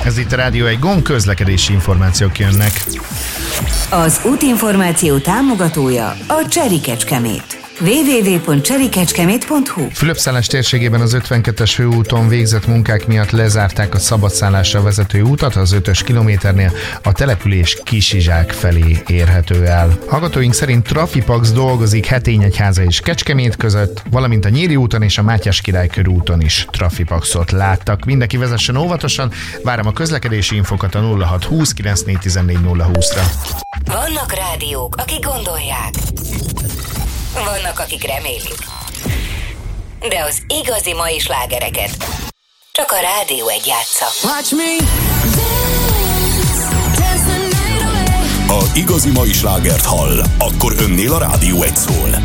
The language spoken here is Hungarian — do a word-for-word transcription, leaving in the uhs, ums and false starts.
Ez itt a Rádió egy gomb, közlekedési információk jönnek. Az útinformáció támogatója a Cseri Kecskemét. double-u double-u double-u pont cseri kecskemét pont hu Fülöpszállás térségében az ötvenkettes főúton végzett munkák miatt lezárták a szabadszállásra vezető utat, az ötös kilométernél a település Kisizsák felé érhető el. Hallgatóink szerint Trafipax dolgozik Hetényegyháza és Kecskemét között, valamint a Nyíri úton és a Mátyás Király körúton is Trafipaxot láttak. Mindenki vezessen óvatosan, várom a közlekedési infokat a nulla hat húsz kilencszáz tizennégy nulla húszra. Vannak rádiók, akik gondolják. Vannak, akik remélik. De az igazi mai slágereket csak a Rádió egy játsza. Watch me. Ha igazi mai slágert hall, akkor önnél a Rádió egy szól.